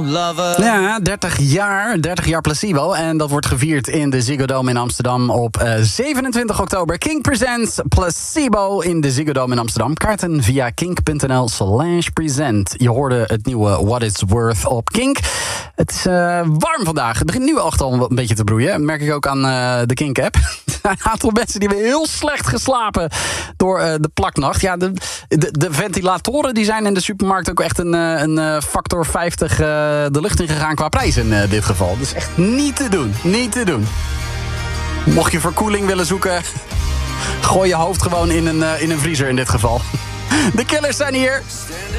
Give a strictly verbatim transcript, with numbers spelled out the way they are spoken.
Ja, dertig jaar, dertig jaar Placebo. En dat wordt gevierd in de Ziggo Dome in Amsterdam op uh, zevenentwintig oktober. Kink presents Placebo in de Ziggo Dome in Amsterdam. Kaarten via kink.nl slash present. Je hoorde het nieuwe What It's Worth op Kink. Het is uh, warm vandaag. Het begint nu echt al een beetje te broeien. Dat merk ik ook aan uh, de Kink-app. Een aantal mensen die hebben heel slecht geslapen door uh, de plaknacht. Ja, de, de, de ventilatoren die zijn in de supermarkt ook echt een, een factor vijftig... Uh, de lucht in gegaan qua prijs in uh, dit geval. Dus echt niet te doen, niet te doen. Mocht je verkoeling willen zoeken, gooi je hoofd gewoon in een, uh, in een vriezer in dit geval. De Killers zijn hier.